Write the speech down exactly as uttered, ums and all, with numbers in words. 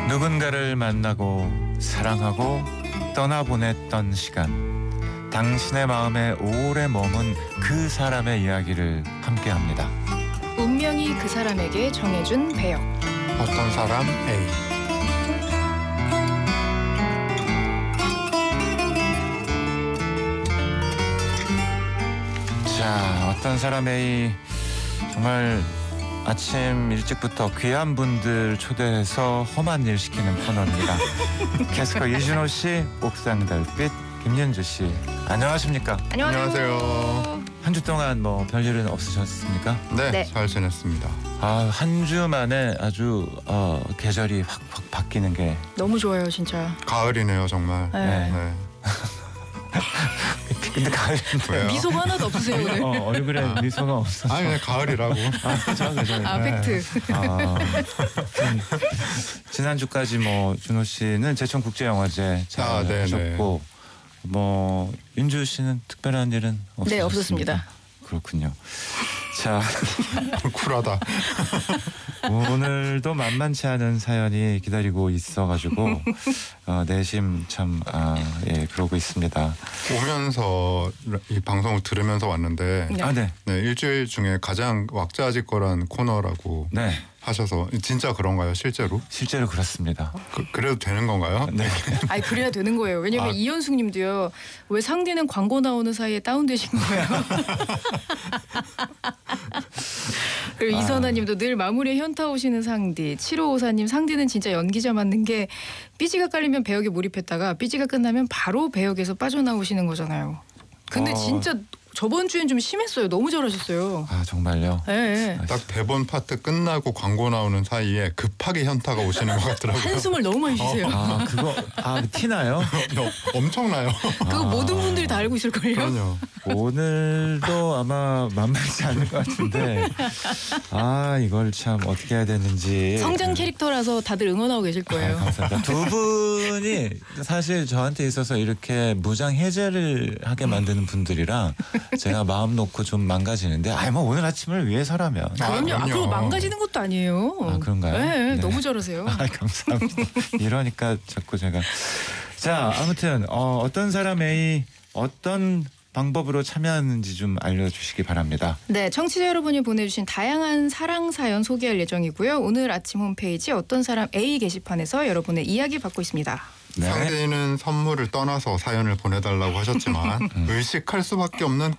누군가를 만나고 사랑하고 떠나보냈던 시간, 당신의 마음에 오래 머문 그 사람의 이야기를 함께합니다. 운명이 그 사람에게 정해준 배역. 어떤 사람 A. 자, 어떤 사람 A, 정말 아침 일찍부터 귀한 분들 초대해서 험한 일 시키는 코너입니다. 캐스커 이준호 씨, 옥상 달빛 김윤주 씨, 안녕하십니까? 안녕하세요. 한 주 동안 뭐 별일은 없으셨습니까? 네, 네. 잘 지냈습니다. 아, 한 주 만에 아주 어, 계절이 확, 확 바뀌는 게 너무 좋아요, 진짜. 가을이네요, 정말. 네. 네. 근데 가을인데 왜요? 미소가 하나도 없으세요 오늘. 어, 얼굴에 아. 미소가 없어서. 아니, 그냥 가을이라고. 아, 그죠, 그죠. 아, 네. 팩트. 아, 음, 지난주까지 뭐 준호 씨는 제천국제영화제 잘 아, 네네. 하셨고, 뭐 윤주 씨는 특별한 일은 없으셨습니까? 네, 없었습니다. 그렇군요. 자, 쿨하다. 오늘도 만만치 않은 사연이 기다리고 있어가지고 어, 내심 참 아, 예, 그러고 있습니다. 오면서 이 방송을 들으면서 왔는데 네. 아, 네, 네, 일주일 중에 가장 왁자지껄한 코너라고 네, 하셔서 진짜 그런가요, 실제로? 실제로 그렇습니다. 그, 그래도 되는 건가요? 네. 아니 그래야 되는 거예요. 왜냐면 아. 이현숙님도요. 왜 상디는 광고 나오는 사이에 다운되신 거예요? 그리고 아. 이선아님도 늘 마무리에 현타 오시는 상디. 칠오오사님 상디는 진짜 연기자 맞는 게 삐지가 깔리면 배역에 몰입했다가 삐지가 끝나면 바로 배역에서 빠져나오시는 거잖아요. 근데 어. 진짜 저번 주엔 좀 심했어요. 너무 잘하셨어요. 아, 정말요? 네. 딱 대본 파트 끝나고 광고 나오는 사이에 급하게 현타가 오시는 것 같더라고요. 한숨을 너무 많이 쉬세요. 아, 그거 아 티나요? 너, 엄청나요. 그거 모든 분들이 다 알고 있을걸요. 그럼요. 오늘도 아마 만만치 않을 것 같은데 아, 이걸 참 어떻게 해야 되는지. 성장 캐릭터라서 다들 응원하고 계실 아, 거예요. 감사합니다. 두 분이 사실 저한테 있어서 이렇게 무장 해제를 하게 만드는 분들이라 제가 마음 놓고 좀 망가지는데, 아이 뭐 오늘 아침을 위해서라면. 아, 그럼요. 아, 그럼요. 그거 망가지는 것도 아니에요. 아, 그런가요? 네, 네. 너무 잘하세요. 아, 감사합니다. 이러니까 자꾸 제가. 자, 아무튼 어, 어떤 사람 A 어떤 방법으로 참여하는지 좀 알려주시기 바랍니다. 네, 청취자 여러분이 보내주신 다양한 사랑 사연 소개할 예정이고요. 오늘 아침 홈페이지 어떤 사람 A 게시판에서 여러분의 이야기 받고 있습니다. 네. 상대는 선물을 떠나서 사연을 보내달라고 하셨지만 의식할 수밖에 없는